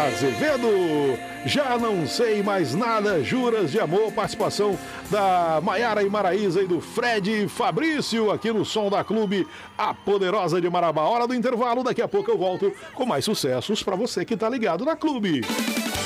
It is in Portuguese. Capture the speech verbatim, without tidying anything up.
Azevedo. Já não sei mais nada, Juras de Amor, participação da Maiara e Maraísa e do Fred Fabrício aqui no Som da Clube, a Poderosa de Marabá. Hora do intervalo, daqui a pouco eu volto com mais sucessos para você que tá ligado na Clube.